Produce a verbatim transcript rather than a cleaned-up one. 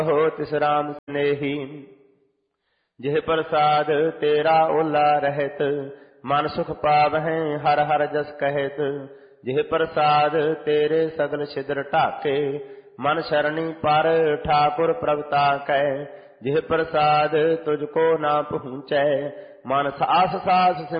हो तिस राम स्नेही। जिह प्रसाद तेरा ओला रहत, मन सुख पावहें हर हर जस कहत। जिह प्रसाद तेरे सगल छिद्र ढाके, मन शरणी पर ठाकुर प्रभता कै। जिह प्रसाद तुझको ना पहुँचै, मन सास सास